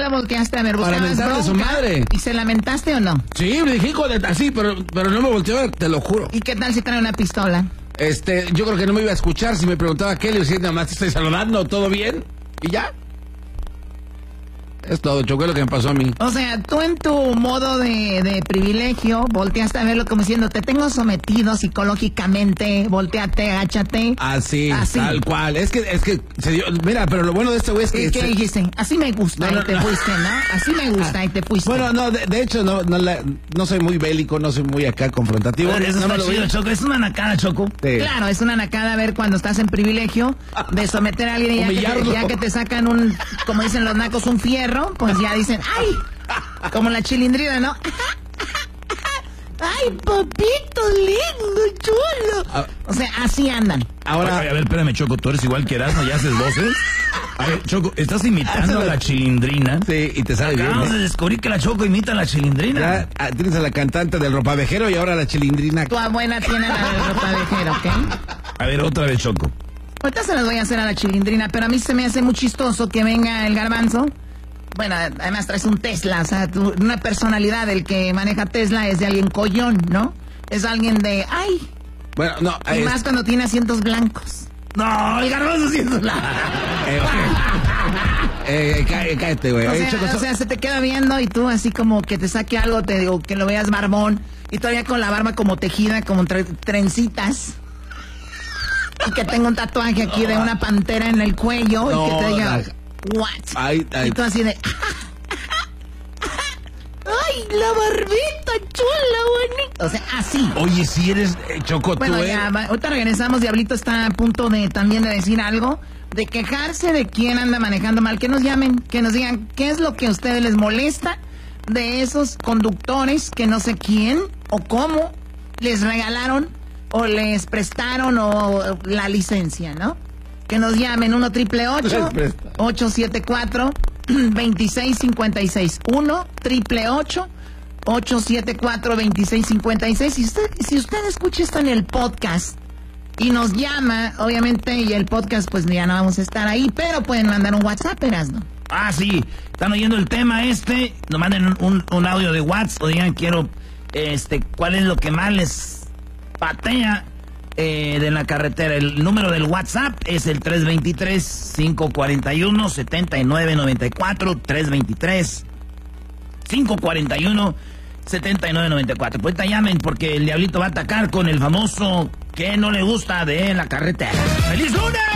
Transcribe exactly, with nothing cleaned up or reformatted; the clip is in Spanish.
la volteaste a ver? Para mentarle a su madre. ¿Y se lamentaste o no? Sí, le dije hijo de así, pero, pero no me volteó a ver, te lo juro. ¿Y qué tal si trae una pistola? Este, yo creo que no me iba a escuchar si me preguntaba qué, le decía, nada más te estoy saludando, ¿todo bien? Y ya. Es todo, Choco, es lo que me pasó a mí. O sea, tú en tu modo de, de privilegio volteaste a verlo como diciendo, te tengo sometido psicológicamente, volteate, agáchate. Así, Así. tal cual. Es que, es que se dio, mira, pero lo bueno de este güey es que... ¿Qué, ¿Qué se... dijiste? Así me gusta, No, no, y te no. fuiste, ¿no? Así me gusta, Ah, y te fuiste. Bueno, no, de, de hecho, no, no, la, no soy muy bélico, no soy muy acá confrontativo. Pero eso no está me lo chido, voy a- Choco. Es una nacada, Choco. Sí. Claro, es una nacada ver cuando estás en privilegio de someter a alguien y ya que, te, Humillarlo. ya que te sacan un, como dicen los nacos, un fierro, pues ya dicen, ¡ay! Como la chilindrina, ¿no? ¡Ay, papito lindo, chulo! Ah. O sea, así andan. Ahora, Oye, a ver, espérame, Choco. Tú eres igual que Erasmo y haces voces. A ver, Choco, estás imitando a la chilindrina. sí, y te sale bien. Acabamos ¿eh? de descubrir que la Choco imita a la chilindrina. Ya ah, tienes a la cantante del ropavejero y ahora la chilindrina. Tu abuela tiene la del ropavejero, ¿ok? A ver, otra vez, Choco. Ahorita se las voy a hacer a la chilindrina, pero a mí se me hace muy chistoso que venga el garbanzo. Bueno, además traes un Tesla, o sea, tu- una personalidad, el que maneja Tesla es de alguien collón, ¿no? Es alguien de, ay, Bueno, no, y es- más cuando tiene asientos blancos. No, el garbanzo sí es la... eh, eh, cá- eh, cállate, güey. O Eh, sea, Choco, o so- sea, se te queda viendo y tú así como que te saque algo, te digo, que lo veas barbón, y todavía con la barba como tejida, como tre- trencitas. Y que tenga un tatuaje aquí de una pantera en el cuello y que te No, diga, la- what? Ay, ay. Y tú así de, ay, la barbita chula, bonita. O sea, así. Oye, si eres... eh, Choco, Bueno, tú ya, eres... va- ahorita regresamos. Diablito está a punto de también de decir algo, de quejarse de quién anda manejando mal. Que nos llamen, que nos digan qué es lo que a ustedes les molesta de esos conductores que no sé quién o cómo les regalaron o les prestaron o la licencia, ¿no? Que nos llamen uno triple ocho Les presta. ocho siete cuatro veintiséis cincuenta y seis uno triple ocho ocho siete cuatro veintiséis cincuenta y seis. Si usted, si usted escucha esto en el podcast y nos llama, obviamente, y el podcast, pues ya no vamos a estar ahí, pero pueden mandar un WhatsApp, Erasmo. Ah, sí. Están oyendo el tema este. Nos manden un, un, un audio de WhatsApp o digan, quiero, este, cuál es lo que más les patea eh, de la carretera. El número del WhatsApp es el tres dos tres, cinco cuatro uno, siete nueve nueve cuatro. tres dos tres, cinco cuatro uno, siete nueve nueve cuatro. Pues te llamen porque el Diablito va a atacar con el famoso que no le gusta de la carretera. ¡Feliz lunes!